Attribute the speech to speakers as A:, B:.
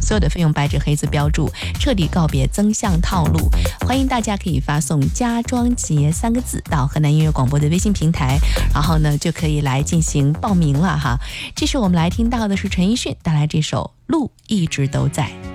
A: 所有的费用白纸黑字标注，彻底告别增项套路。欢迎大家可以发送家装节3个字到河南音乐广播的微信平台，然后呢就可以来进行报名了哈。这是我们来听到的是陈奕迅带来这首路一直都在。